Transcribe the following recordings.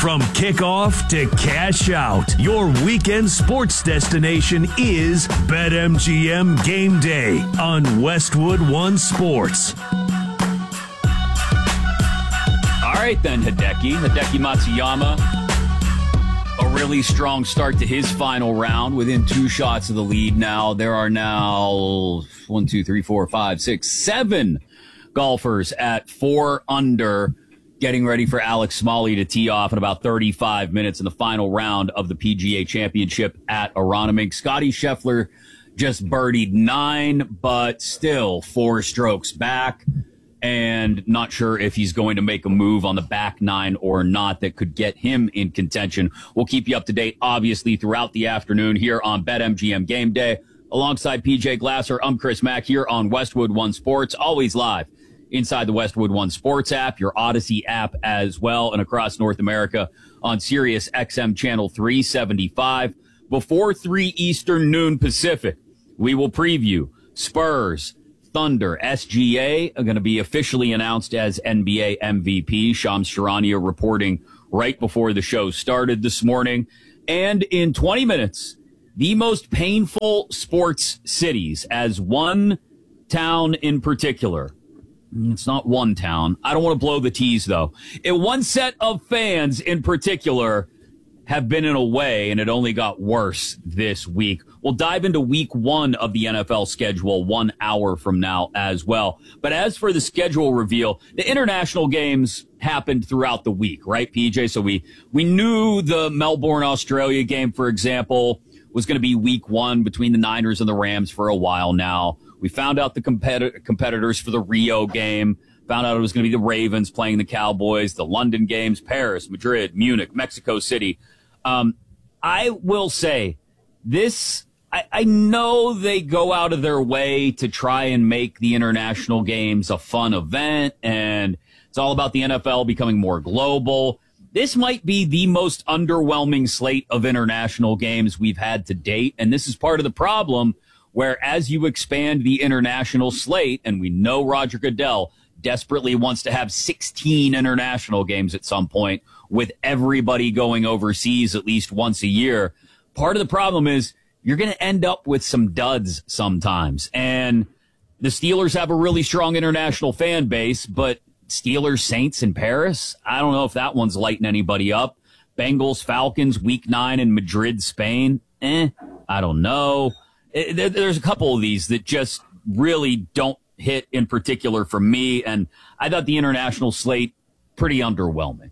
From kickoff to cash out, your weekend sports destination is BetMGM Game Day on Westwood One Sports. All right then, Hideki Matsuyama. A really strong start to his final round, within 2 shots of the lead now. There are now 7 golfers at 4 under, getting ready for Alex Smalley to tee off in about 35 minutes in the final round of the PGA Championship at Aronimink. Scotty Scheffler just birdied 9, but still 4 strokes back, and not sure if he's going to make a move on the back 9 or not that could get him in contention. We'll keep you up to date, obviously, throughout the afternoon here on BetMGM Game Day. Alongside PJ Glasser, I'm Chris Mack here on Westwood One Sports, always live inside the Westwood One Sports app, your Odyssey app as well, and across North America on Sirius XM Channel 375. Before 3 Eastern, noon Pacific, we will preview Spurs, Thunder. SGA are going to be officially announced as NBA MVP. Shams Charania reporting right before the show started this morning. And in 20 minutes, the most painful sports cities, as one town in particular. It's not one town. I don't want to blow the tease, though. One set of fans in particular have been in a way, and it only got worse this week. We'll dive into week 1 of the NFL schedule 1 hour from now as well. But as for the schedule reveal, the international games happened throughout the week, right, PJ? So we knew the Melbourne, Australia game, for example, was going to be week 1 between the Niners and the Rams for a while now. We found out the competitors for the Rio game. Found out it was going to be the Ravens playing the Cowboys, the London games, Paris, Madrid, Munich, Mexico City. I will say this, I know they go out of their way to try and make the international games a fun event, and it's all about the NFL becoming more global. This might be the most underwhelming slate of international games we've had to date, and this is part of the problem where as you expand the international slate, and we know Roger Goodell desperately wants to have 16 international games at some point with everybody going overseas at least once a year. Part of the problem is you're going to end up with some duds sometimes. And the Steelers have a really strong international fan base, but Steelers, Saints in Paris, I don't know if that one's lighting anybody up. Bengals, Falcons, week 9 in Madrid, Spain. I don't know. There's a couple of these that just really don't hit in particular for me, and I thought the international slate pretty underwhelming.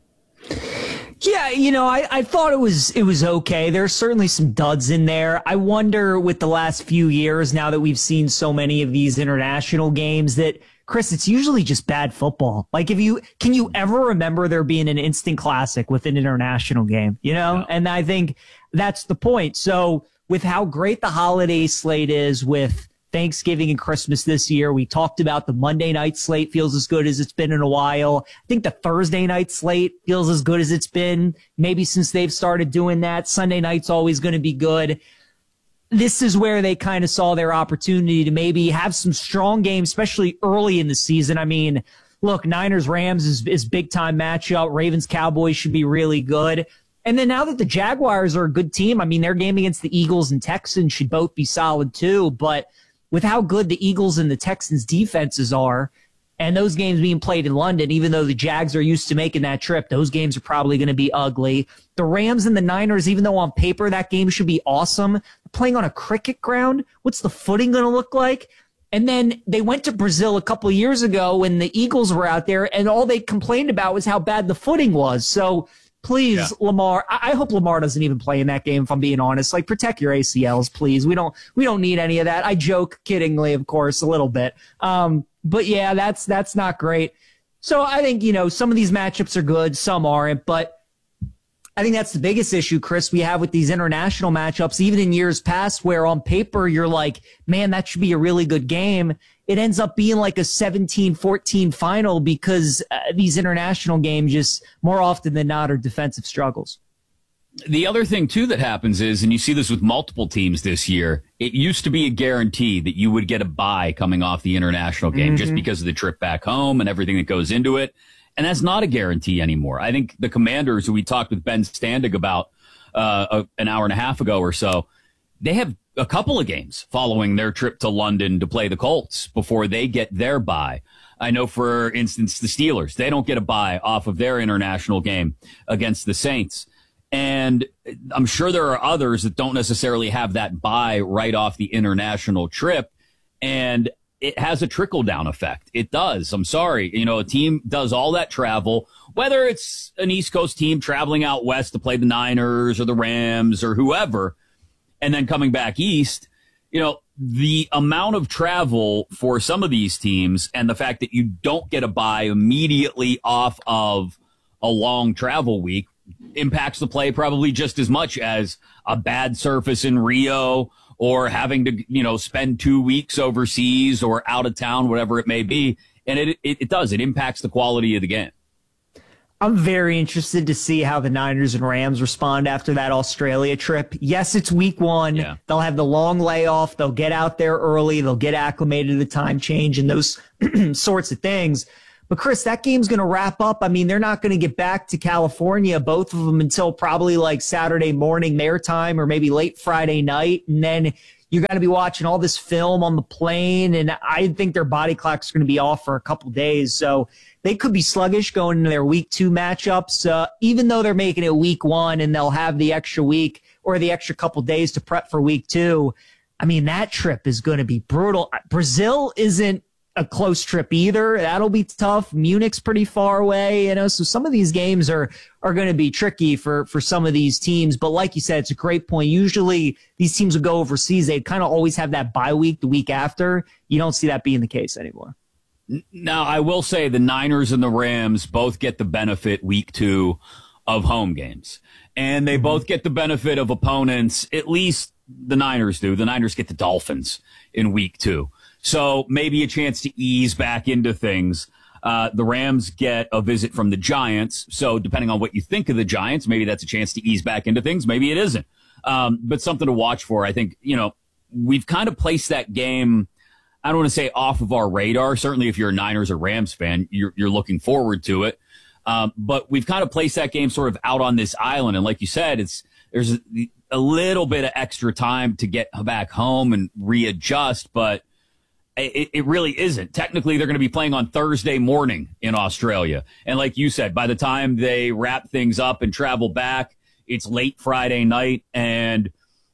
Yeah, I thought it was okay. There's certainly some duds in there. I wonder with the last few years, now that we've seen so many of these international games, that Chris, it's usually just bad football. Like can you ever remember there being an instant classic with an international game, No. And I think that's the point. So with how great the holiday slate is with Thanksgiving and Christmas this year, we talked about the Monday night slate feels as good as it's been in a while. I think the Thursday night slate feels as good as it's been maybe since they've started doing that. Sunday night's always going to be good. This is where they kind of saw their opportunity to maybe have some strong games, especially early in the season. I mean, look, Niners-Rams is big-time matchup. Ravens-Cowboys should be really good. And then now that the Jaguars are a good team, I mean, their game against the Eagles and Texans should both be solid too. But with how good the Eagles and the Texans defenses are, and those games being played in London, even though the Jags are used to making that trip, those games are probably going to be ugly. The Rams and the Niners, even though on paper that game should be awesome, playing on a cricket ground, what's the footing going to look like? And then they went to Brazil a couple of years ago when the Eagles were out there, and all they complained about was how bad the footing was. So please, Lamar, I hope Lamar doesn't even play in that game, if I'm being honest. Like, protect your ACLs, please. We don't need any of that. I joke kiddingly, of course, a little bit. But yeah, that's not great. So I think, some of these matchups are good, some aren't, but I think that's the biggest issue, Chris, we have with these international matchups, even in years past, where on paper you're like, man, that should be a really good game. It ends up being like a 17-14 final because these international games just more often than not are defensive struggles. The other thing, too, that happens is, and you see this with multiple teams this year, it used to be a guarantee that you would get a bye coming off the international game just because of the trip back home and everything that goes into it. And that's not a guarantee anymore. I think the Commanders, who we talked with Ben Standig about an hour and a half ago or so, they have a couple of games following their trip to London to play the Colts before they get their bye. I know, for instance, the Steelers, they don't get a bye off of their international game against the Saints. And I'm sure there are others that don't necessarily have that bye right off the international trip. And it has a trickle-down effect. It does. I'm sorry. You know, a team does all that travel, whether it's an East Coast team traveling out west to play the Niners or the Rams or whoever, and then coming back east. You know, the amount of travel for some of these teams and the fact that you don't get a bye immediately off of a long travel week impacts the play probably just as much as a bad surface in Rio or having to, you know, spend 2 weeks overseas or out of town, whatever it may be. And it does. It impacts the quality of the game. I'm very interested to see how the Niners and Rams respond after that Australia trip. Yes, it's week 1. Yeah. They'll have the long layoff. They'll get out there early. They'll get acclimated to the time change and those sorts of things. But, Chris, that game's going to wrap up. I mean, they're not going to get back to California, both of them, until probably like Saturday morning their time or maybe late Friday night. And then you're going to be watching all this film on the plane. And I think their body clock's going to be off for a couple days. So they could be sluggish going into their week 2 matchups, even though they're making it week 1 and they'll have the extra week or the extra couple days to prep for week 2. I mean, that trip is going to be brutal. Brazil isn't a close trip either. That'll be tough. Munich's pretty far away, you know, so some of these games are going to be tricky for some of these teams. But like you said, it's a great point. Usually these teams will go overseas. They kind of always have that bye week the week after. You don't see that being the case anymore. Now, I will say the Niners and the Rams both get the benefit week 2 of home games. And they both get the benefit of opponents, at least the Niners do. The Niners get the Dolphins in week 2. So maybe a chance to ease back into things. The Rams get a visit from the Giants. So depending on what you think of the Giants, maybe that's a chance to ease back into things. Maybe it isn't. But something to watch for. I think, you know, we've kind of placed that game, I don't want to say off of our radar. Certainly if you're a Niners or Rams fan, you're looking forward to it. But we've kind of placed that game sort of out on this island. And like you said, there's a little bit of extra time to get back home and readjust, but it really isn't. Technically, they're going to be playing on Thursday morning in Australia. And like you said, by the time they wrap things up and travel back, it's late Friday night, and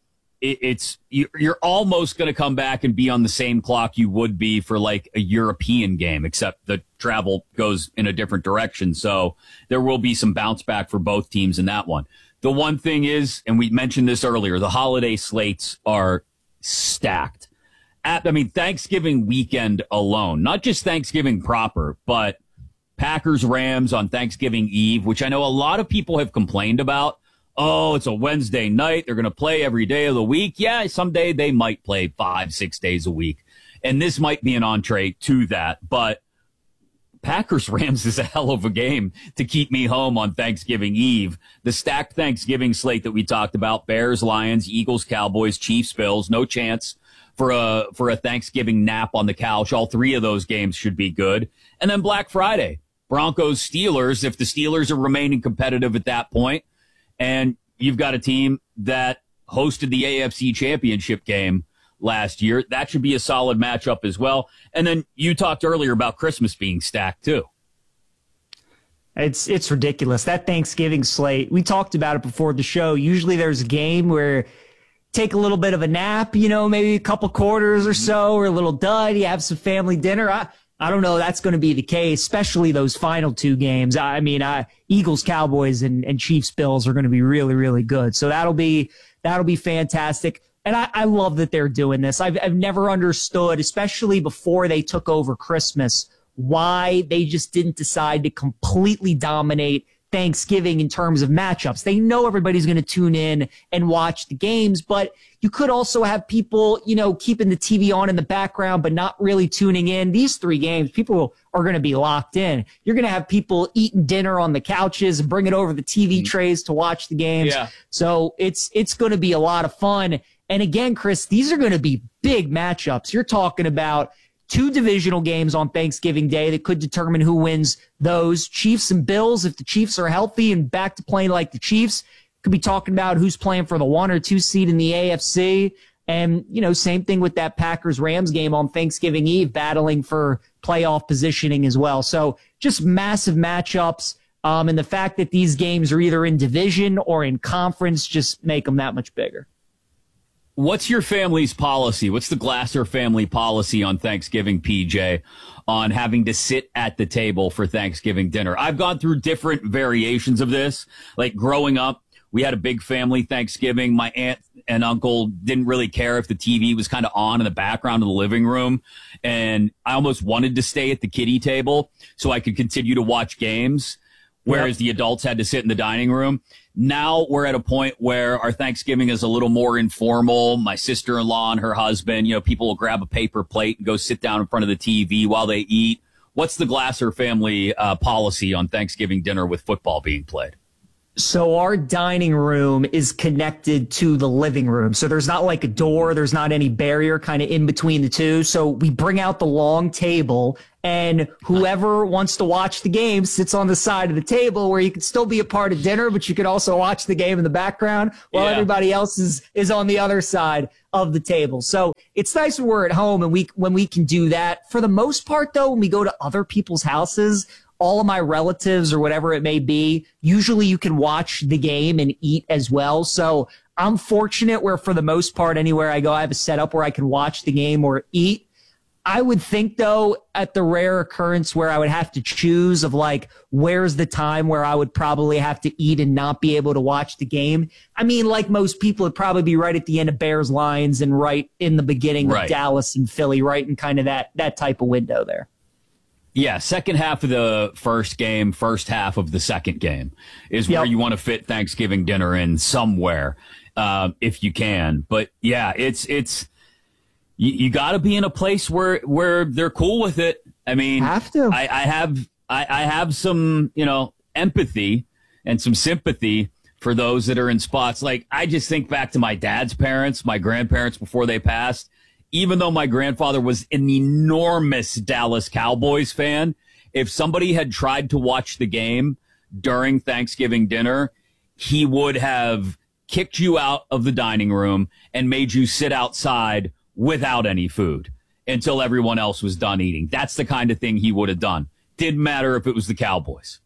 you're almost going to come back and be on the same clock you would be for like a European game, except the travel goes in a different direction. So there will be some bounce back for both teams in that one. The one thing is, and we mentioned this earlier, the holiday slates are stacked. Thanksgiving weekend alone, not just Thanksgiving proper, but Packers Rams on Thanksgiving Eve, which I know a lot of people have complained about. Oh, it's a Wednesday night. They're going to play every day of the week. Yeah, someday they might play 5-6 days a week. And this might be an entree to that. But Packers Rams is a hell of a game to keep me home on Thanksgiving Eve. The stacked Thanksgiving slate that we talked about, Bears, Lions, Eagles, Cowboys, Chiefs, Bills, no chance for a Thanksgiving nap on the couch. All 3 of those games should be good. And then Black Friday, Broncos, Steelers, if the Steelers are remaining competitive at that point, and you've got a team that hosted the AFC Championship game last year, that should be a solid matchup as well. And then you talked earlier about Christmas being stacked too. It's ridiculous. That Thanksgiving slate, we talked about it before the show. Usually there's a game where take a little bit of a nap, you know, maybe a couple quarters or so, or a little dud. You have some family dinner. I don't know. That's going to be the case, especially those final 2 games. Eagles, Cowboys, and Chiefs, Bills are going to be really, really good. So that'll be fantastic. And I love that they're doing this. I've never understood, especially before they took over Christmas, why they just didn't decide to completely dominate Thanksgiving in terms of matchups. They know everybody's going to tune in and watch the games, but you could also have people, you know, keeping the TV on in the background, but not really tuning in. These 3 games, people are going to be locked in. You're going to have people eating dinner on the couches and bringing over the TV trays to watch the games. Yeah. So it's going to be a lot of fun. And again, Chris, these are going to be big matchups. You're talking about 2 divisional games on Thanksgiving Day that could determine who wins those. Chiefs and Bills, if the Chiefs are healthy and back to playing like the Chiefs, could be talking about who's playing for the 1 or 2 seed in the AFC. And, same thing with that Packers-Rams game on Thanksgiving Eve, battling for playoff positioning as well. So just massive matchups. And the fact that these games are either in division or in conference just make them that much bigger. What's your family's policy? What's the Glasser family policy on Thanksgiving, PJ, on having to sit at the table for Thanksgiving dinner? I've gone through different variations of this. Like growing up, we had a big family Thanksgiving. My aunt and uncle didn't really care if the TV was kind of on in the background of the living room. And I almost wanted to stay at the kiddie table so I could continue to watch games, whereas the adults had to sit in the dining room. Now we're at a point where our Thanksgiving is a little more informal. My sister-in-law and her husband, people will grab a paper plate and go sit down in front of the TV while they eat. What's the Glasser family policy on Thanksgiving dinner with football being played? So our dining room is connected to the living room. So there's not like a door. There's not any barrier kind of in between the two. So we bring out the long table and whoever wants to watch the game sits on the side of the table where you can still be a part of dinner, but you can also watch the game in the background while everybody else is on the other side of the table. So it's nice when we're at home and when we can do that. For the most part, though, when we go to other people's houses, all of my relatives or whatever it may be, usually you can watch the game and eat as well. So I'm fortunate where for the most part, anywhere I go, I have a setup where I can watch the game or eat. I would think, though, at the rare occurrence where I would have to choose of like, where's the time where I would probably have to eat and not be able to watch the game? I mean, like most people, it'd probably be right at the end of Bears Lions and right in the beginning of Dallas and Philly, right in kind of that type of window there. Yeah, second half of the first game, first half of the second game is where you want to fit Thanksgiving dinner in somewhere, if you can. But yeah, it's you got to be in a place where they're cool with it. I mean, have to. I have some empathy and some sympathy for those that are in spots. Like I just think back to my dad's parents, my grandparents before they passed. Even though my grandfather was an enormous Dallas Cowboys fan, if somebody had tried to watch the game during Thanksgiving dinner, he would have kicked you out of the dining room and made you sit outside without any food until everyone else was done eating. That's the kind of thing he would have done. Didn't matter if it was the Cowboys.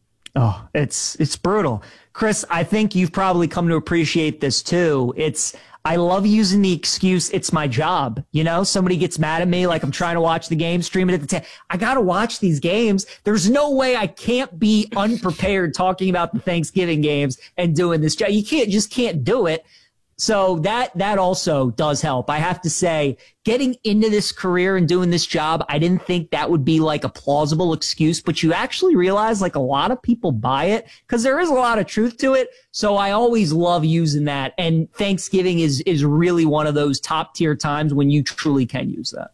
Oh, it's brutal. Chris, I think you've probably come to appreciate this too. I love using the excuse, it's my job. Somebody gets mad at me like I'm trying to watch the game, stream it at the time. I got to watch these games. There's no way I can't be unprepared talking about the Thanksgiving games and doing this job. You can't do it. So that also does help. I have to say, getting into this career and doing this job, I didn't think that would be like a plausible excuse, but you actually realize like a lot of people buy it because there is a lot of truth to it. So I always love using that. And Thanksgiving is really one of those top tier times when you truly can use that.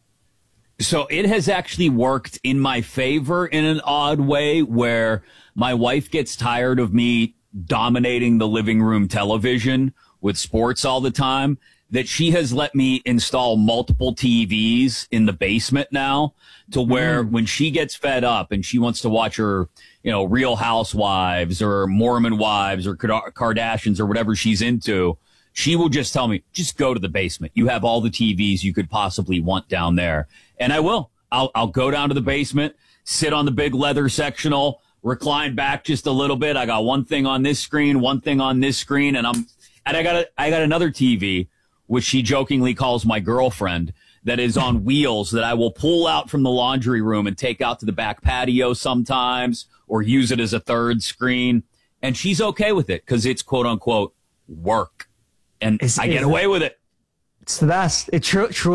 So it has actually worked in my favor in an odd way where my wife gets tired of me dominating the living room television with sports all the time, that she has let me install multiple TVs in the basement now to where when she gets fed up and she wants to watch her, Real Housewives or Mormon Wives or Kardashians or whatever she's into, she will just tell me, just go to the basement. You have all the TVs you could possibly want down there. And I will. I'll go down to the basement, sit on the big leather sectional, recline back just a little bit. I got one thing on this screen, one thing on this screen, and I got another TV, which she jokingly calls my girlfriend, that is on wheels that I will pull out from the laundry room and take out to the back patio sometimes or use it as a third screen. And she's okay with it because it's quote unquote work. And I get away with it. It's the best. It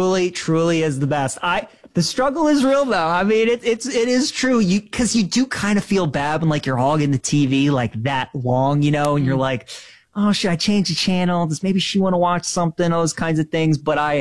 truly is the best. The struggle is real though. I mean, it is true. Cause you do kind of feel bad when like you're hogging the TV like that long, and you're like, oh, should I change the channel? Does maybe she want to watch something? Those kinds of things. But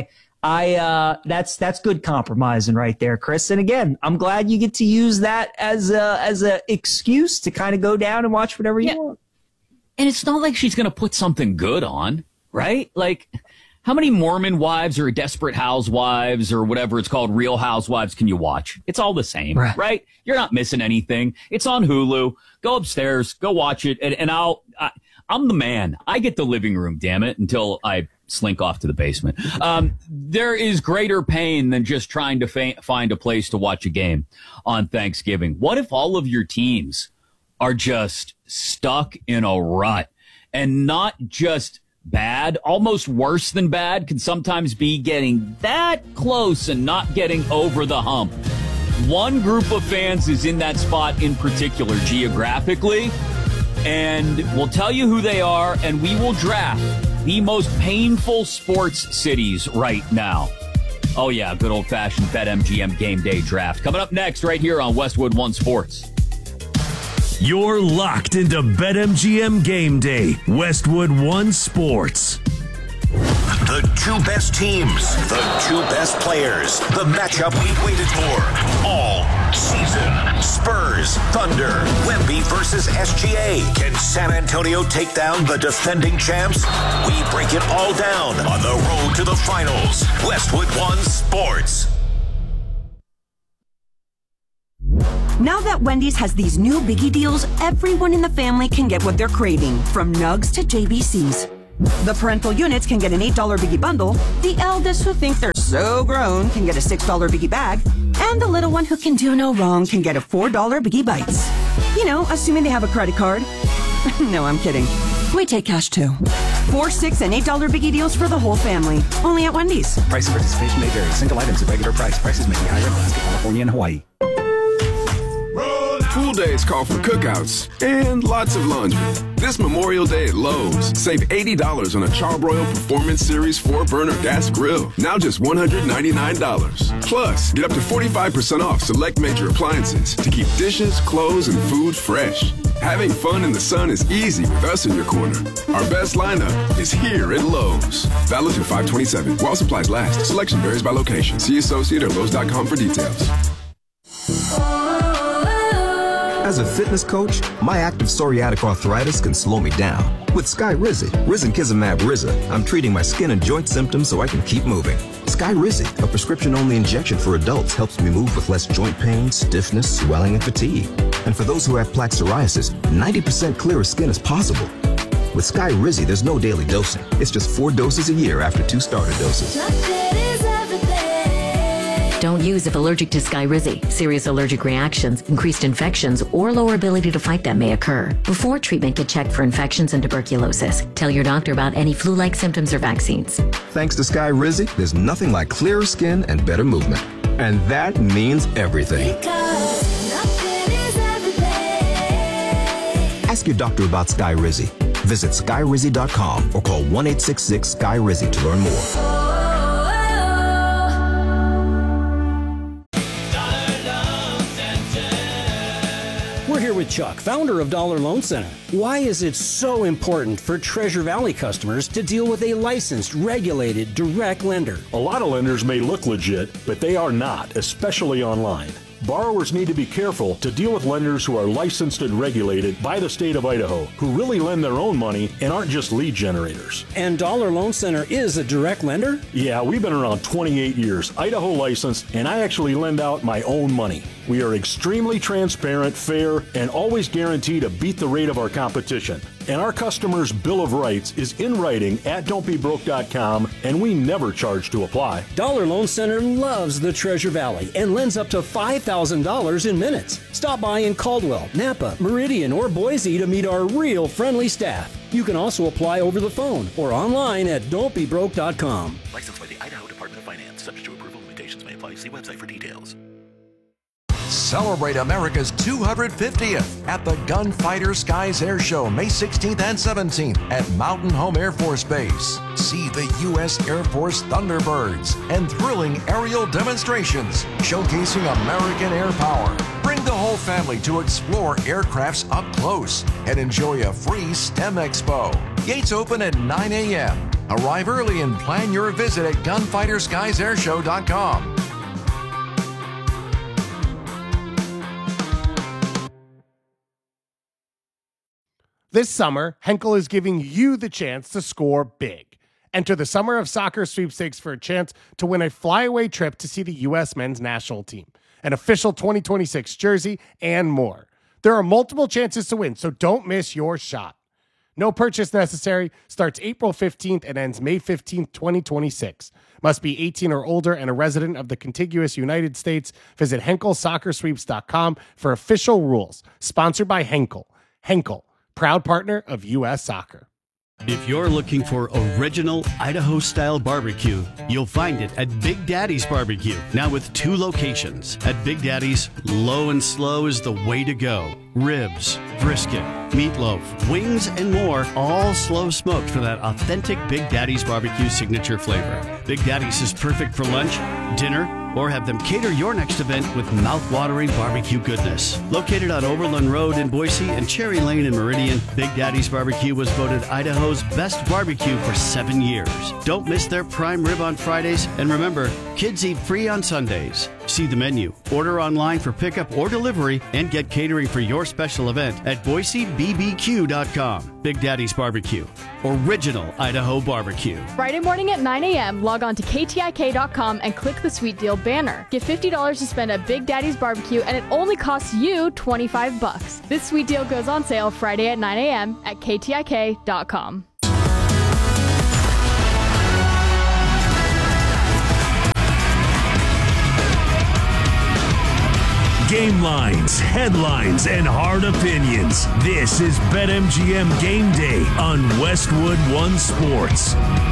that's good compromising right there, Chris. And again, I'm glad you get to use that as a excuse to kind of go down and watch whatever you want. And it's not like she's going to put something good on, right? Like, How many Mormon wives or Desperate Housewives or whatever it's called, Real Housewives, can you watch? It's all the same, right? You're not missing anything. It's on Hulu. Go upstairs, go watch it, and I'm the man. I get the living room, damn it, until I slink off to the basement. There is greater pain than just trying to find a place to watch a game on Thanksgiving. What if all of your teams are just stuck in a rut, and not just bad, almost worse than bad, can sometimes be getting that close and not getting over the hump? One group of fans is in that spot in particular geographically, and we'll tell you who they are, and we will draft the most painful sports cities right now. Oh yeah, good old-fashioned BetMGM game day draft. Coming up next right here on Westwood One Sports. You're locked into BetMGM Game Day, Westwood One Sports. The two best teams, the two best players, the matchup we've waited for all season. Spurs, Thunder, Wemby versus SGA. Can San Antonio take down the defending champs? We break it all down on the road to the finals. Westwood One Sports. Now that Wendy's has these new biggie deals, everyone in the family can get what they're craving, from nugs to JBCs. The parental units can get an $8 biggie bundle, the eldest who think they're so grown can get a $6 biggie bag, and the little one who can do no wrong can get a $4 biggie bites. You know, assuming they have a credit card. No, I'm kidding. We take cash too. 4, 6, and $8 biggie deals for the whole family. Only at Wendy's. Price and participation may vary. Single items at regular price. Prices may be higher in Alaska, California, and Hawaii. Pool days call for cookouts and lots of laundry. This Memorial Day at Lowe's, save $80 on a Charbroil Performance Series 4-burner gas grill. Now just $199. Plus, get up to 45% off select major appliances to keep dishes, clothes, and food fresh. Having fun in the sun is easy with us in your corner. Our best lineup is here at Lowe's. Valid through 5/27. While supplies last. Selection varies by location. See associate or Lowe's.com for details. As a fitness coach, my active psoriatic arthritis can slow me down. With Skyrizi, Risankizumab Riza, I'm treating my skin and joint symptoms so I can keep moving. Skyrizi, a prescription-only injection for adults, helps me move with less joint pain, stiffness, swelling, and fatigue. And for those who have plaque psoriasis, 90% clearer skin is possible. With Skyrizi, there's no daily dosing. It's just 4 doses a year after 2 starter doses. Don't use if allergic to Skyrizi. Serious allergic reactions, increased infections, or lower ability to fight them may occur. Before treatment, get checked for infections and tuberculosis. Tell your doctor about any flu-like symptoms or vaccines. Thanks to Skyrizi, there's nothing like clearer skin and better movement. And that means everything. Ask your doctor about Skyrizi. Visit Skyrizi.com or call 1-866-SKY-RIZI to learn more. We're here with Chuck, founder of Dollar Loan Center. Why is it so important for Treasure Valley customers to deal with a licensed, regulated, direct lender? A lot of lenders may look legit, but they are not, especially online. Borrowers need to be careful to deal with lenders who are licensed and regulated by the state of Idaho, who really lend their own money and aren't just lead generators. And Dollar Loan Center is a direct lender? Yeah, we've been around 28 years, Idaho licensed, and I actually lend out my own money. We are extremely transparent, fair, and always guarantee to beat the rate of our competition. And our customers' Bill of Rights is in writing at don'tbebroke.com, and we never charge to apply. Dollar Loan Center loves the Treasure Valley and lends up to $5,000 in minutes. Stop by in Caldwell, Napa, Meridian, or Boise to meet our real friendly staff. You can also apply over the phone or online at don'tbebroke.com. Licensed by the Idaho Department of Finance. Subject to approval, limitations may apply. See website for details. Celebrate America's 250th at the Gunfighter Skies Air Show, May 16th and 17th at Mountain Home Air Force Base. See the U.S. Air Force Thunderbirds and thrilling aerial demonstrations showcasing American air power. Bring the whole family to explore aircrafts up close and enjoy a free STEM Expo. Gates open at 9 a.m. Arrive early and plan your visit at gunfighterskiesairshow.com. This summer, Henkel is giving you the chance to score big. Enter the Summer of Soccer sweepstakes for a chance to win a flyaway trip to see the U.S. men's national team, an official 2026 jersey, and more. There are multiple chances to win, so don't miss your shot. No purchase necessary. Starts April 15th and ends May 15th, 2026. Must be 18 or older and a resident of the contiguous United States. Visit HenkelSoccerSweeps.com for official rules. Sponsored by Henkel. Henkel, proud partner of U.S. Soccer. If you're looking for original Idaho-style barbecue, you'll find it at Big Daddy's Barbecue. Now with 2 locations. At Big Daddy's, low and slow is the way to go. Ribs, brisket, meatloaf, wings, and more, all slow smoked for that authentic Big Daddy's Barbecue signature flavor. Big Daddy's is perfect for lunch, dinner, or have them cater your next event with mouth-watering barbecue goodness. Located on Overland Road in Boise and Cherry Lane in Meridian, Big Daddy's Barbecue was voted Idaho's best barbecue for 7 years. Don't miss their prime rib on Fridays, and remember, kids eat free on Sundays. See the menu, order online for pickup or delivery, and get catering for your special event at BoiseBBQ.com. Big Daddy's Barbecue, original Idaho barbecue. Friday morning at 9 a.m., log on to KTIK.com and click the Sweet Deal banner. Get $50 to spend at Big Daddy's Barbecue, and it only costs you $25. This sweet deal goes on sale Friday at 9 a.m. at KTIK.com. Game lines, headlines, and hard opinions. This is BetMGM Game Day on Westwood One Sports.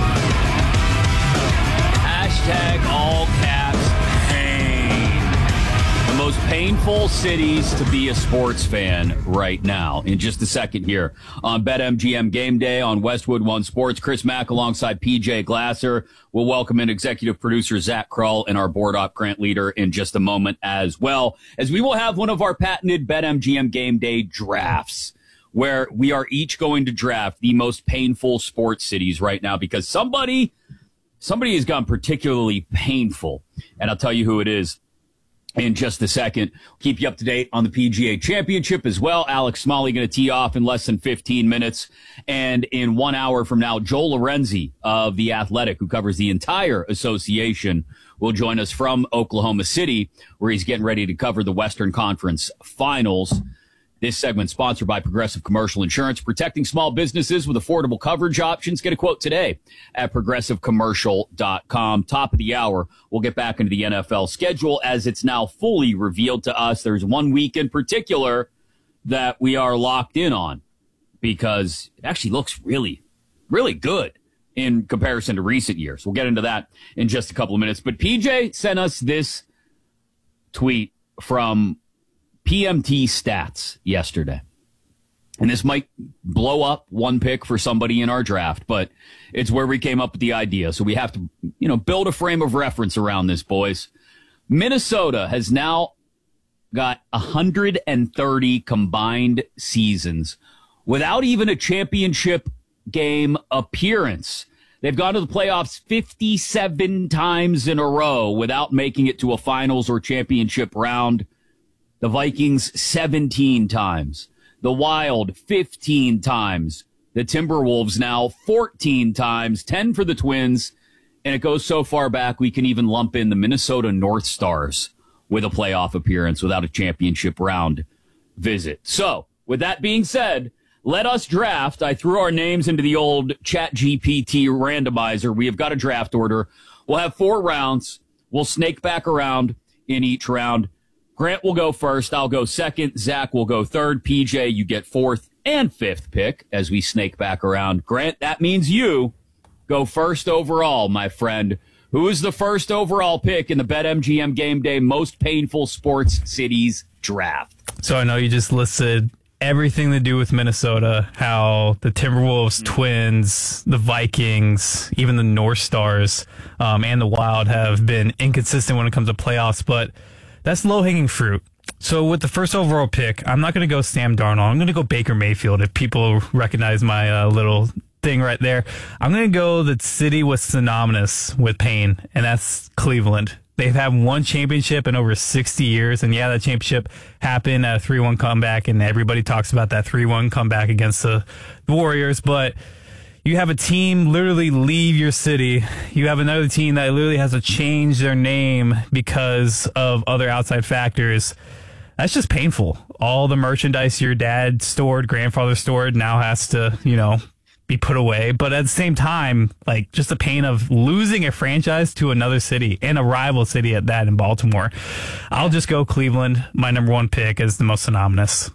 Hashtag all caps pain. The most painful cities to be a sports fan right now. In just a second here on BetMGM Game Day on Westwood One Sports. Chris Mack alongside PJ Glasser. We'll welcome in executive producer Zach Krull and our board op Grant Leader in just a moment as well, as we will have one of our patented BetMGM Game Day drafts where we are each going to draft the most painful sports cities right now because somebody has gone particularly painful, and I'll tell you who it is in just a second. Keep you up to date on the PGA Championship as well. Alex Smalley going to tee off in less than 15 minutes. And in 1 hour from now, Joel Lorenzi of The Athletic, who covers the entire association, will join us from Oklahoma City, where he's getting ready to cover the Western Conference Finals. This segment sponsored by Progressive Commercial Insurance, protecting small businesses with affordable coverage options. Get a quote today at progressivecommercial.com. Top of the hour, we'll get back into the NFL schedule as it's now fully revealed to us. There's 1 week in particular that we are locked in on because it actually looks really, really good in comparison to recent years. We'll get into that in just a couple of minutes. But PJ sent us this tweet from PMT Stats yesterday. And this might blow up one pick for somebody in our draft, but it's where we came up with the idea. So we have to, build a frame of reference around this, boys. Minnesota has now got 130 combined seasons without even a championship game appearance. They've gone to the playoffs 57 times in a row without making it to a finals or championship round. The Vikings 17 times. The Wild 15 times. The Timberwolves now 14 times, 10 for the Twins. And it goes so far back we can even lump in the Minnesota North Stars with a playoff appearance without a championship round visit. So, with that being said, let us draft. I threw our names into the old ChatGPT randomizer. We have got a draft order. We'll have 4 rounds. We'll snake back around in each round. Grant will go first. I'll go second. Zach will go third. PJ, you get 4th and 5th pick as we snake back around. Grant, that means you go first overall, my friend. Who is the first overall pick in the BetMGM Game Day Most Painful Sports Cities draft? So I know you just listed everything to do with Minnesota, how the Timberwolves, Twins, the Vikings, even the North Stars, and the Wild have been inconsistent when it comes to playoffs, but that's low-hanging fruit. So with the first overall pick, I'm not going to go Sam Darnold. I'm going to go Baker Mayfield if people recognize my little thing right there. I'm going to go the city was synonymous with pain, and that's Cleveland. They've had one championship in over 60 years, and yeah, that championship happened at a 3-1 comeback, and everybody talks about that 3-1 comeback against the Warriors, but you have a team literally leave your city. You have another team that literally has to change their name because of other outside factors. That's just painful. All the merchandise your dad stored, grandfather stored, now has to, be put away. But at the same time, like, just the pain of losing a franchise to another city and a rival city at that in Baltimore. I'll just go Cleveland. My number one pick is the most synonymous.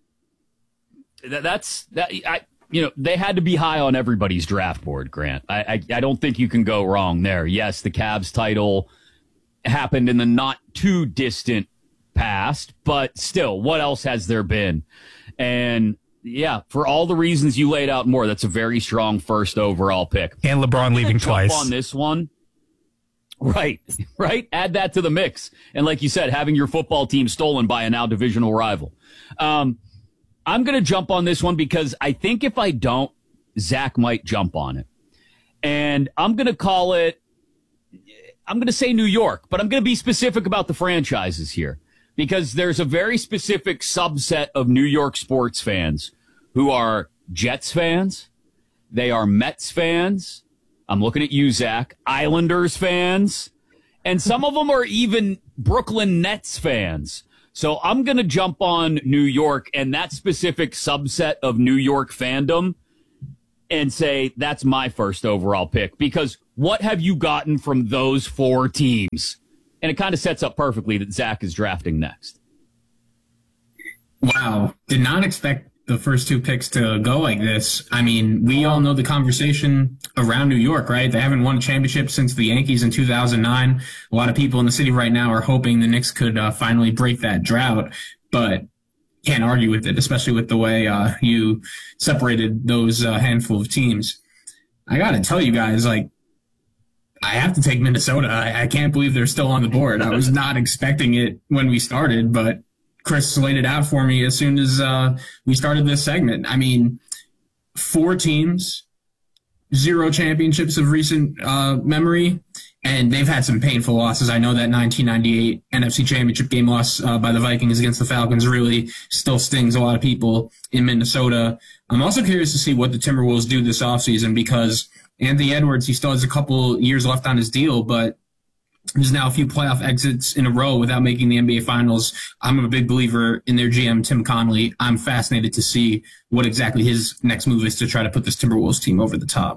They had to be high on everybody's draft board, Grant. I don't think you can go wrong there. Yes, the Cavs title happened in the not too distant past, but still, what else has there been? And yeah, for all the reasons you laid out more, that's a very strong first overall pick. And LeBron leaving twice. On this one. Right. Add that to the mix. And like you said, having your football team stolen by a now divisional rival. I'm going to jump on this one because I think if I don't, Zach might jump on it. And I'm going to say New York, but I'm going to be specific about the franchises here. Because there's a very specific subset of New York sports fans who are Jets fans. They are Mets fans. I'm looking at you, Zach. Islanders fans. And some of them are even Brooklyn Nets fans. So I'm going to jump on New York and that specific subset of New York fandom and say that's my first overall pick. Because what have you gotten from those four teams? And it kind of sets up perfectly that Zach is drafting next. Wow. Did not expect the first two picks to go like this. I mean, we all know the conversation around New York, right? They haven't won a championship since the Yankees in 2009. A lot of people in the city right now are hoping the Knicks could finally break that drought, but can't argue with it, especially with the way you separated those handful of teams. I got to tell you guys, I have to take Minnesota. I can't believe they're still on the board. I was not expecting it when we started, but Chris laid it out for me as soon as we started this segment. I mean, 4 teams, 0 championships of recent memory, and they've had some painful losses. I know that 1998 NFC Championship game loss by the Vikings against the Falcons really still stings a lot of people in Minnesota. I'm also curious to see what the Timberwolves do this offseason because Anthony Edwards, he still has a couple years left on his deal, but there's now a few playoff exits in a row without making the NBA Finals. I'm a big believer in their GM, Tim Connelly. I'm fascinated to see what exactly his next move is to try to put this Timberwolves team over the top.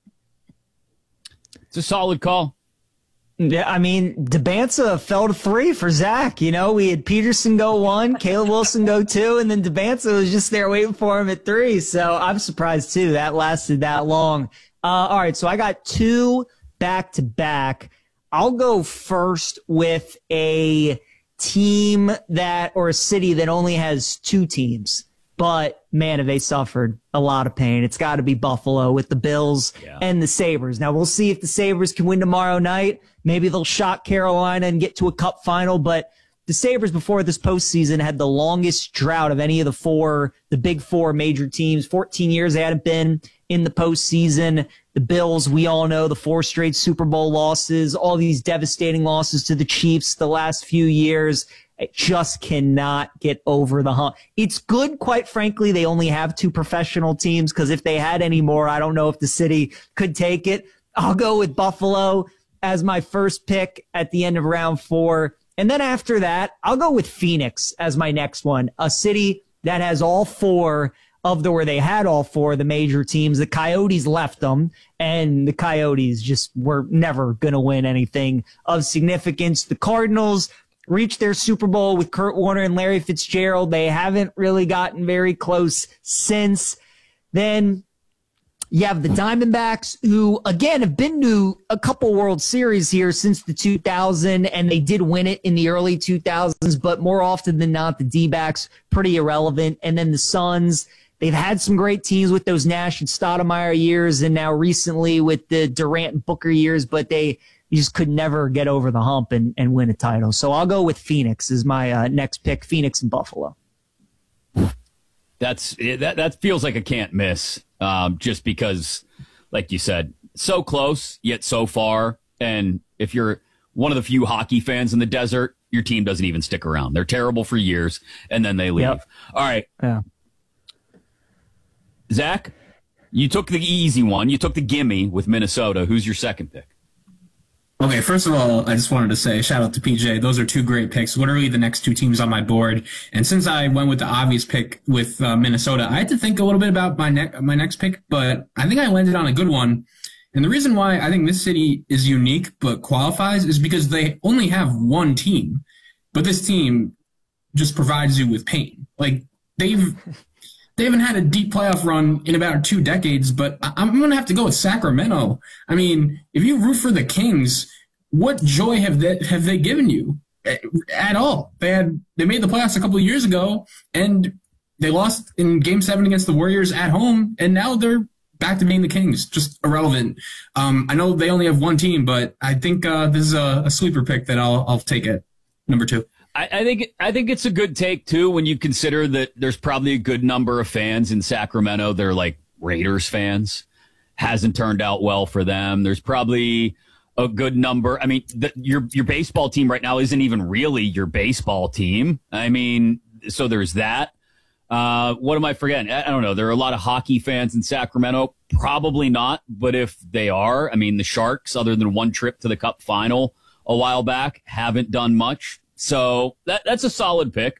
It's a solid call. Yeah, I mean, DeBanza fell to 3 for Zach. We had Peterson go 1, Caleb Wilson go 2, and then DeBanza was just there waiting for him at 3. So I'm surprised, too, that lasted that long. All right, so I got 2 back-to-back. I'll go first with a team or a city that only has 2 teams. But, man, have they suffered a lot of pain. It's got to be Buffalo with the Bills and the Sabres. Now, we'll see if the Sabres can win tomorrow night. Maybe they'll shock Carolina and get to a cup final. But the Sabres before this postseason had the longest drought of any of the big 4 major teams. 14 years they hadn't been in the postseason. The Bills, we all know the 4 straight Super Bowl losses, all these devastating losses to the Chiefs the last few years. It just cannot get over the hump. It's good, quite frankly, they only have 2 professional teams because if they had any more, I don't know if the city could take it. I'll go with Buffalo as my first pick at the end of round 4. And then after that, I'll go with Phoenix as my next one, a city that has all 4 where they had all 4 of the major teams. The Coyotes left them, and the Coyotes just were never going to win anything of significance. The Cardinals reached their Super Bowl with Kurt Warner and Larry Fitzgerald. They haven't really gotten very close since. Then you have the Diamondbacks, who, again, have been to a couple World Series here since the 2000, and they did win it in the early 2000s, but more often than not, the D-backs, pretty irrelevant. And then the Suns, they've had some great teams with those Nash and Stoudemire years, and now recently with the Durant and Booker years, but they just could never get over the hump and win a title. So I'll go with Phoenix as my next pick, Phoenix and Buffalo. That feels like a can't miss, just because, like you said, so close, yet so far. And if you're one of the few hockey fans in the desert, your team doesn't even stick around. They're terrible for years, and then they leave. Yep. All right. Yeah. Zach, You took the easy one. You took the gimme with Minnesota. Who's your second pick? Okay, first of all, I just wanted to say shout out to PJ. Those are two great picks. Literally the next two teams on my board. And since I went with the obvious pick with Minnesota, I had to think a little bit about my next pick, but I think I landed on a good one. And the reason why I think this city is unique but qualifies is because they only have one team, but this team just provides you with pain. Like they haven't had a deep playoff run in about 2 decades, but I'm going to have to go with Sacramento. I mean, if you root for the Kings, what joy have they given you at all? They made the playoffs a couple of years ago, and they lost in Game 7 against the Warriors at home, and now they're back to being the Kings. Just irrelevant. I know they only have one team, but I think this is a sleeper pick that I'll take at number 2. I think it's a good take, too, when you consider that there's probably a good number of fans in Sacramento. They're like Raiders fans. Hasn't turned out well for them. There's probably a good number. I mean, your baseball team right now isn't even really your baseball team. I mean, so there's that. What am I forgetting? I don't know. There are a lot of hockey fans in Sacramento. Probably not. But if they are, I mean, the Sharks, other than one trip to the Cup final a while back, haven't done much. So that's a solid pick.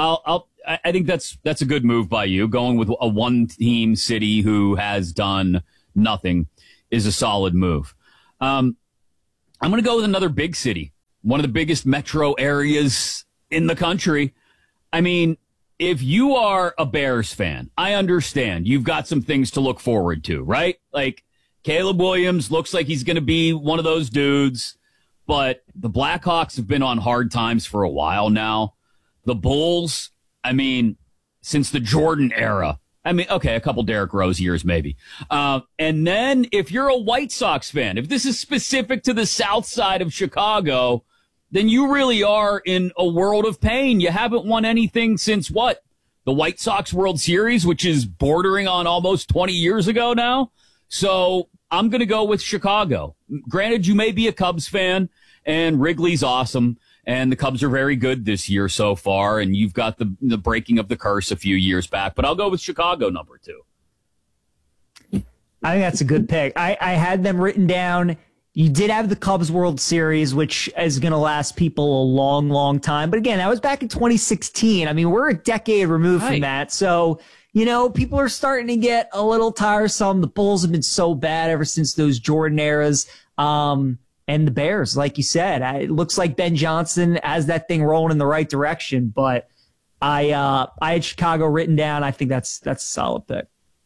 I think that's a good move by you. Going with a one-team city who has done nothing is a solid move. I'm going to go with another big city, one of the biggest metro areas in the country. I mean, if you are a Bears fan, I understand you've got some things to look forward to, right? Like Caleb Williams looks like he's going to be one of those dudes. But the Blackhawks have been on hard times for a while now. The Bulls, I mean, since the Jordan era. I mean, okay, a couple Derrick Rose years maybe. And then if you're a White Sox fan, if this is specific to the south side of Chicago, then you really are in a world of pain. You haven't won anything since what? The White Sox World Series, which is bordering on almost 20 years ago now. So I'm going to go with Chicago. Granted, you may be a Cubs fan, and Wrigley's awesome, and the Cubs are very good this year so far, and you've got the breaking of the curse a few years back. But I'll go with Chicago number 2. I think that's a good pick. I had them written down. You did have the Cubs World Series, which is going to last people a long, long time. But again, that was back in 2016. I mean, we're a decade removed from that. So, you know, people are starting to get a little tiresome. The Bulls have been so bad ever since those Jordan eras. And the Bears, like you said, it looks like Ben Johnson has that thing rolling in the right direction. But I had Chicago written down. I think that's a solid pick.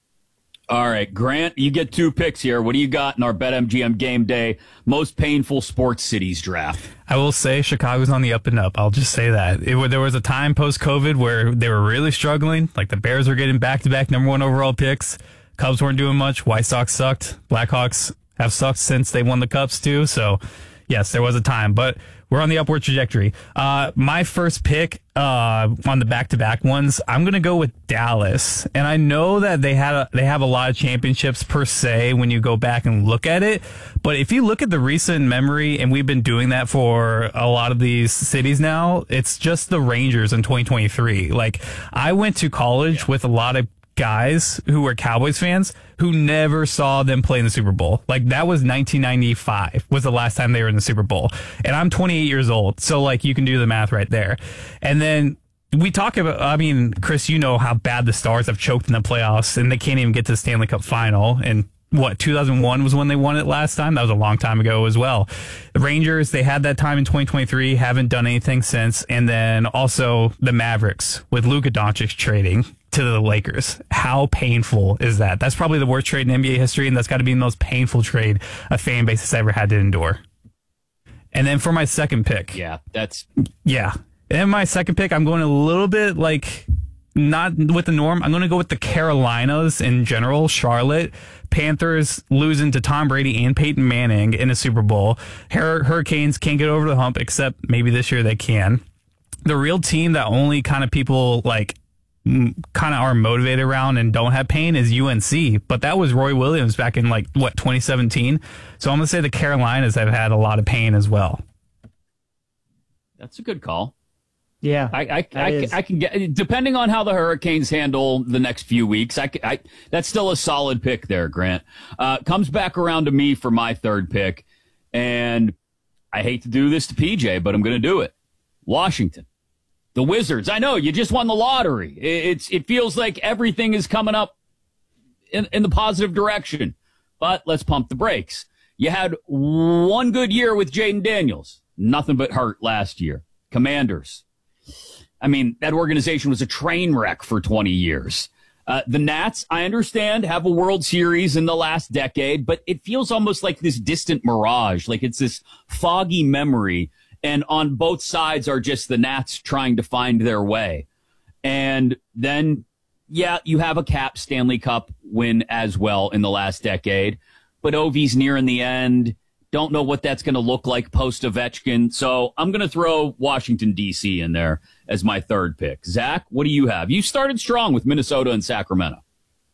All right, Grant, you get 2 picks here. What do you got in our BetMGM Game Day most painful sports cities draft? I will say Chicago's on the up and up. I'll just say that. There was a time post-COVID where they were really struggling. Like the Bears were getting back-to-back number 1 overall picks. Cubs weren't doing much. White Sox sucked. Blackhawks have sucked since they won the Cups too. So, yes, there was a time. But we're on the upward trajectory. My first pick on the back-to-back ones, I'm going to go with Dallas. And I know that they have a lot of championships per se when you go back and look at it. But if you look at the recent memory, and we've been doing that for a lot of these cities now, it's just the Rangers in 2023. Like, I went to college with a lot of guys who were Cowboys fans who never saw them play in the Super Bowl. Like that was 1995 was the last time they were in the Super Bowl. And I'm 28 years old. So like you can do the math right there. And then we talk about, I mean, Chris, you know how bad the Stars have choked in the playoffs and they can't even get to the Stanley Cup final. And 2001 was when they won it last time. That was a long time ago as well. The Rangers, they had that time in 2023, haven't done anything since. And then also the Mavericks with Luka Doncic trading to the Lakers. How painful is that? That's probably the worst trade in NBA history, and that's got to be the most painful trade a fan base has ever had to endure. And then for my second pick. Yeah. And then my second pick, I'm going a little bit like not with the norm. I'm going to go with the Carolinas in general, Charlotte. Panthers losing to Tom Brady and Peyton Manning in a Super Bowl. Hurricanes can't get over the hump, except maybe this year they can. The real team that only kind of people like kind of are motivated around and don't have pain is UNC, but that was Roy Williams back in 2017. So I'm going to say the Carolinas have had a lot of pain as well. That's a good call. Yeah, I can get, depending on how the Hurricanes handle the next few weeks. That's still a solid pick there, Grant. Comes back around to me for my third pick, and I hate to do this to PJ, but I'm going to do it. Washington, the Wizards. I know you just won the lottery. It feels like everything is coming up in the positive direction, but let's pump the brakes. You had one good year with Jaden Daniels, nothing but hurt last year. Commanders. I mean, that organization was a train wreck for 20 years. The Nats, I understand, have a World Series in the last decade, but it feels almost like this distant mirage, like it's this foggy memory, and on both sides are just the Nats trying to find their way. And then, yeah, you have a Cap Stanley Cup win as well in the last decade, but Ovi's nearing the end. Don't know what that's going to look like post Ovechkin. So I'm going to throw Washington, D.C. in there as my third pick. Zach, what do you have? You started strong with Minnesota and Sacramento.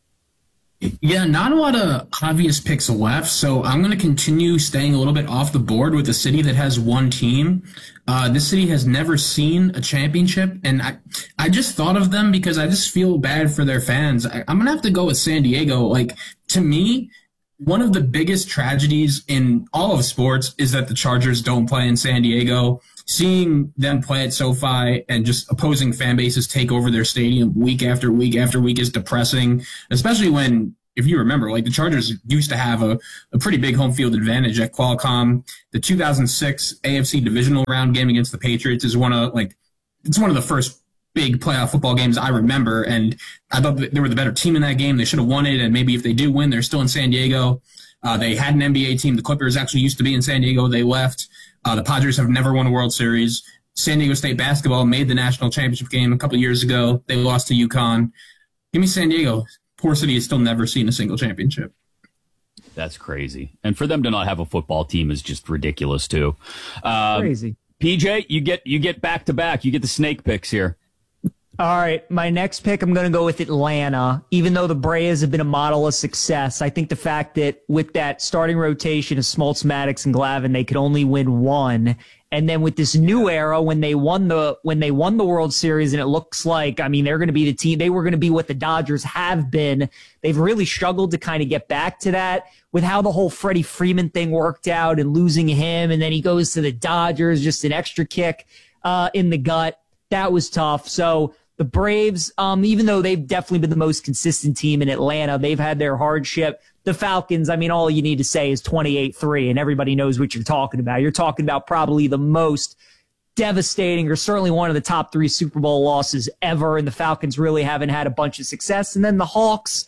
Yeah, not a lot of obvious picks left, so I'm going to continue staying a little bit off the board with a city that has one team. This city has never seen a championship, and I just thought of them because I just feel bad for their fans. I'm going to have to go with San Diego. Like, to me, one of the biggest tragedies in all of sports is that the Chargers don't play in San Diego. Seeing them play at SoFi and just opposing fan bases take over their stadium week after week after week is depressing, especially when, if you remember, like the Chargers used to have a pretty big home field advantage at Qualcomm. The 2006 AFC divisional round game against the Patriots is one of the first big playoff football games I remember, and I thought that they were the better team in that game. They should have won it, and maybe if they do win, they're still in San Diego. They had an NBA team. The Clippers actually used to be in San Diego. They left. The Padres have never won a World Series. San Diego State basketball made the national championship game a couple of years ago. They lost to UConn. Give me San Diego. Poor city has still never seen a single championship. That's crazy. And for them to not have a football team is just ridiculous, too. Crazy. PJ, you get back-to-back. You get the snake picks here. All right, my next pick, I'm going to go with Atlanta. Even though the Braves have been a model of success, I think the fact that with that starting rotation of Smoltz, Maddox, and Glavine, they could only win one. And then with this new era, when they won the World Series, and it looks like, I mean, they're going to be the team. They were going to be what the Dodgers have been. They've really struggled to kind of get back to that with how the whole Freddie Freeman thing worked out and losing him, and then he goes to the Dodgers, just an extra kick in the gut. That was tough. So the Braves, even though they've definitely been the most consistent team in Atlanta, they've had their hardship. The Falcons, I mean, all you need to say is 28-3, and everybody knows what you're talking about. You're talking about probably the most devastating, or certainly one of the top 3 Super Bowl losses ever, and the Falcons really haven't had a bunch of success. And then the Hawks,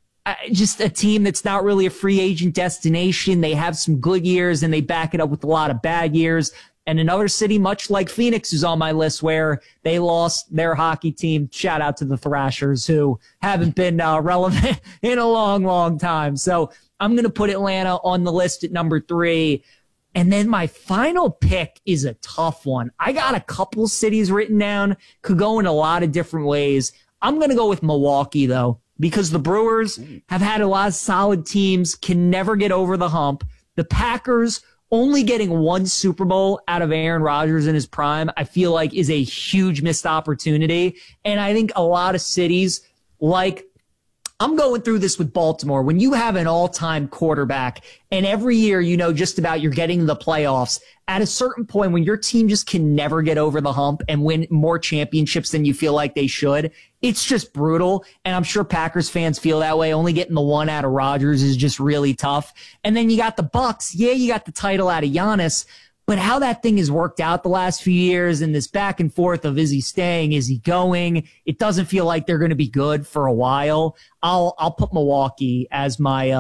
just a team that's not really a free agent destination. They have some good years, and they back it up with a lot of bad years. And another city, much like Phoenix, is on my list, where they lost their hockey team. Shout out to the Thrashers, who haven't been relevant in a long, long time. So I'm going to put Atlanta on the list at number 3. And then my final pick is a tough one. I got a couple cities written down, could go in a lot of different ways. I'm going to go with Milwaukee, though, because the Brewers have had a lot of solid teams, can never get over the hump. The Packers, only getting one Super Bowl out of Aaron Rodgers in his prime, I feel like is a huge missed opportunity. And I think a lot of cities, like, I'm going through this with Baltimore. When you have an all-time quarterback and every year, you know, just about you're getting the playoffs, at a certain point when your team just can never get over the hump and win more championships than you feel like they should, it's just brutal. And I'm sure Packers fans feel that way. Only getting the one out of Rodgers is just really tough. And then you got the Bucks. Yeah, you got the title out of Giannis. But how that thing has worked out the last few years and this back and forth of is he staying, is he going, it doesn't feel like they're going to be good for a while. I'll put Milwaukee as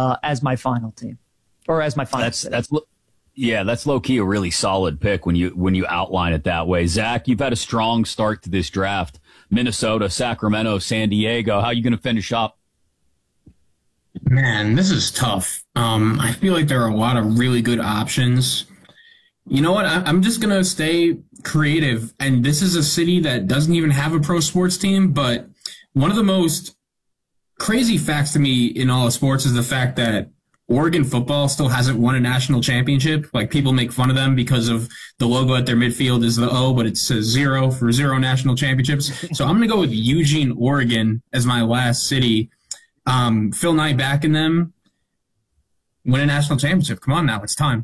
my final team, or as my final. That's low key a really solid pick when you outline it that way. Zach, you've had a strong start to this draft. Minnesota, Sacramento, San Diego. How are you going to finish up? Man, this is tough. I feel like there are a lot of really good options. You know what? I'm just going to stay creative. And this is a city that doesn't even have a pro sports team. But one of the most crazy facts to me in all of sports is the fact that Oregon football still hasn't won a national championship. Like, people make fun of them because of the logo at their midfield is the O, but it says 0 for 0 national championships. So I'm going to go with Eugene, Oregon as my last city. Phil Knight backing them. Win a national championship. Come on now, it's time.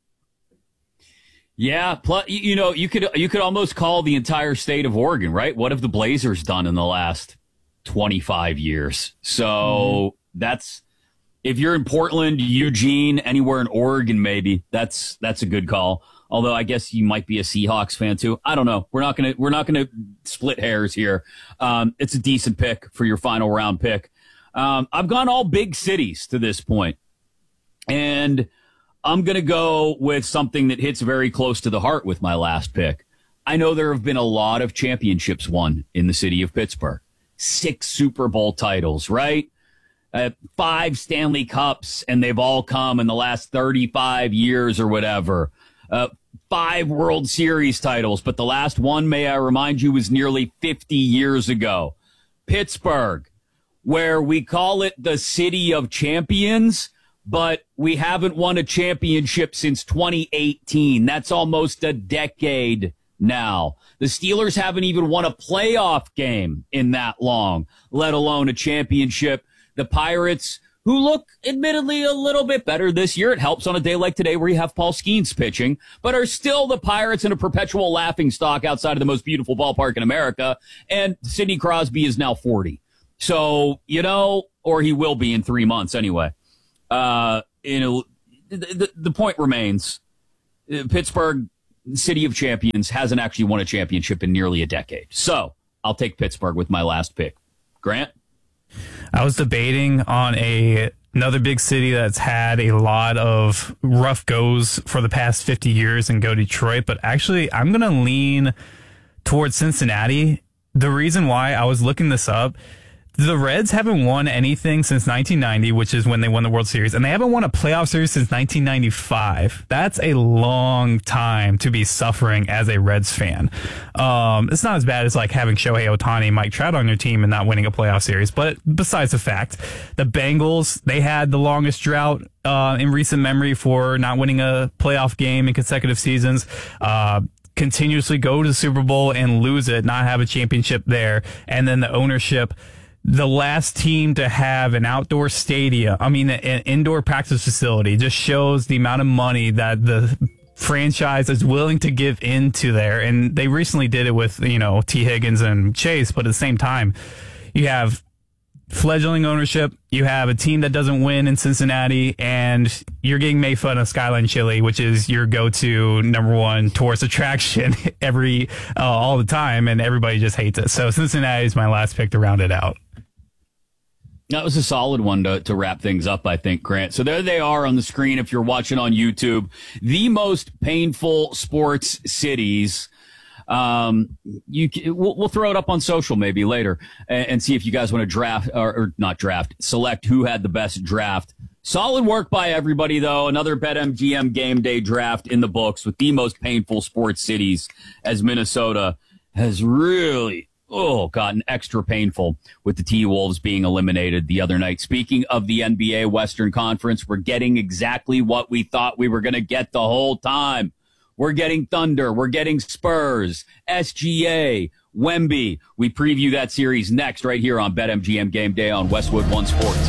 Yeah, plus, you could almost call the entire state of Oregon, right? What have the Blazers done in the last 25 years? So that's, if you're in Portland, Eugene, anywhere in Oregon, maybe that's a good call. Although I guess you might be a Seahawks fan too. I don't know. We're not gonna split hairs here. It's a decent pick for your final round pick. I've gone all big cities to this point, and I'm going to go with something that hits very close to the heart with my last pick. I know there have been a lot of championships won in the city of Pittsburgh. 6 Super Bowl titles, right? 5 Stanley Cups, and they've all come in the last 35 years or whatever. 5 World Series titles, but the last one, may I remind you, was nearly 50 years ago. Pittsburgh, where we call it the City of Champions, but we haven't won a championship since 2018. That's almost a decade now. The Steelers haven't even won a playoff game in that long, let alone a championship. The Pirates, who look admittedly a little bit better this year, it helps on a day like today where you have Paul Skeens pitching, but are still the Pirates in a perpetual laughingstock outside of the most beautiful ballpark in America. And Sidney Crosby is now 40. So, or he will be in 3 months anyway. The point remains, Pittsburgh, City of Champions, hasn't actually won a championship in nearly a decade. So I'll take Pittsburgh with my last pick. Grant? I was debating on another big city that's had a lot of rough goes for the past 50 years and go Detroit, but actually I'm going to lean towards Cincinnati. The reason why, I was looking this up, the Reds haven't won anything since 1990, which is when they won the World Series, and they haven't won a playoff series since 1995. That's a long time to be suffering as a Reds fan. It's not as bad as like having Shohei Ohtani, Mike Trout on your team and not winning a playoff series. But besides the fact, the Bengals, they had the longest drought in recent memory for not winning a playoff game in consecutive seasons. Continuously go to the Super Bowl and lose it, not have a championship there. And then the ownership, the last team to have an outdoor stadium, an indoor practice facility, just shows the amount of money that the franchise is willing to give into there. And they recently did it with, T. Higgins and Chase, but at the same time, you have fledgling ownership, you have a team that doesn't win in Cincinnati, and you're getting made fun of Skyline Chili, which is your go-to #1 tourist attraction all the time, and everybody just hates it. So Cincinnati is my last pick to round it out. That was a solid one to wrap things up, I think, Grant. So there they are on the screen if you're watching on YouTube. The most painful sports cities. We'll throw it up on social maybe later and see if you guys want to draft or not draft, select who had the best draft. Solid work by everybody, though. Another BetMGM game day draft in the books with the most painful sports cities, as Minnesota has really gotten extra painful with the T-Wolves being eliminated the other night. Speaking of the NBA Western Conference, we're getting exactly what we thought we were going to get the whole time. We're getting Thunder. We're getting Spurs, SGA, Wemby. We preview that series next right here on BetMGM Game Day on Westwood One Sports.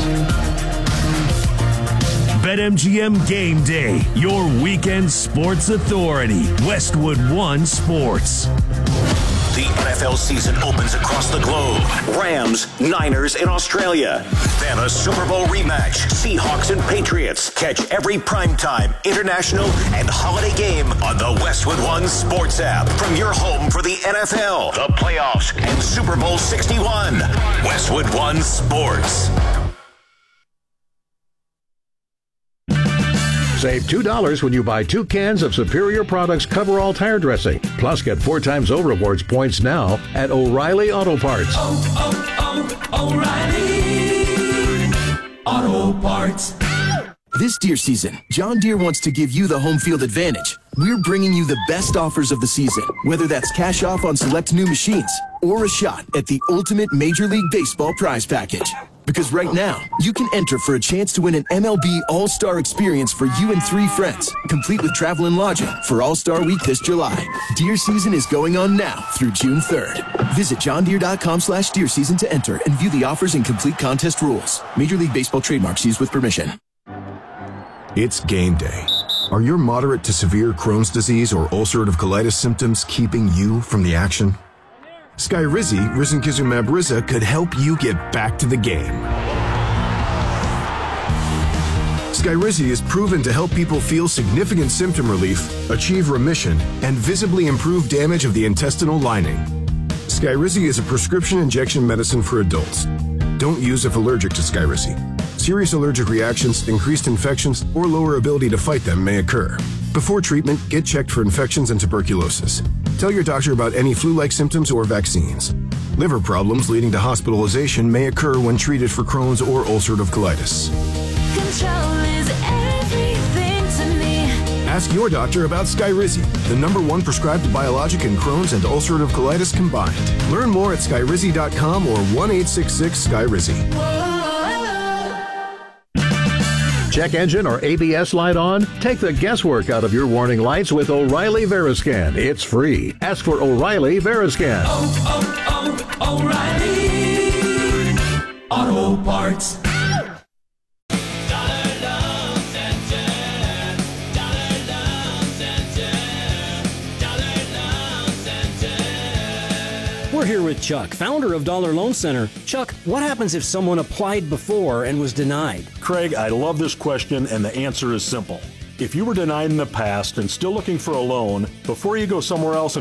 BetMGM Game Day, your weekend sports authority. Westwood One Sports. The NFL season opens across the globe. Rams, Niners in Australia. Then a Super Bowl rematch. Seahawks and Patriots. Catch every primetime, international, and holiday game on the Westwood One Sports app. From your home for the NFL, the playoffs, and Super Bowl 61. Westwood One Sports. Save $2 when you buy 2 cans of Superior Products Coverall Tire Dressing. Plus, get 4 times O Rewards points now at O'Reilly Auto Parts. O'Reilly Auto Parts. This deer season, John Deere wants to give you the home field advantage. We're bringing you the best offers of the season, whether that's cash off on select new machines or a shot at the ultimate Major League Baseball prize package. Because right now, you can enter for a chance to win an MLB All-Star experience for you and 3 friends, complete with travel and lodging for All-Star Week this July. Deer season is going on now through June 3rd. Visit johndeere.com/deer season to enter and view the offers and complete contest rules. Major League Baseball trademarks used with permission. It's game day. Are your moderate to severe Crohn's disease or ulcerative colitis symptoms keeping you from the action? Skyrizi, risankizumab Riza, could help you get back to the game. Skyrizi is proven to help people feel significant symptom relief, achieve remission, and visibly improve damage of the intestinal lining. Skyrizi is a prescription injection medicine for adults. Don't use if allergic to Skyrizi. Serious allergic reactions, increased infections, or lower ability to fight them may occur. Before treatment, get checked for infections and tuberculosis. Tell your doctor about any flu-like symptoms or vaccines. Liver problems leading to hospitalization may occur when treated for Crohn's or ulcerative colitis. Control is everything to me. Ask your doctor about Skyrizi, the #1 prescribed biologic in Crohn's and ulcerative colitis combined. Learn more at skyrizi.com or 1-866-SKYRIZI. Check engine or ABS light on? Take the guesswork out of your warning lights with O'Reilly Veriscan. It's free. Ask for O'Reilly Veriscan. O'Reilly Auto Parts. We're here with Chuck, founder of Dollar Loan Center. Chuck, what happens if someone applied before and was denied? Craig, I love this question, and the answer is simple. If you were denied in the past and still looking for a loan, before you go somewhere else and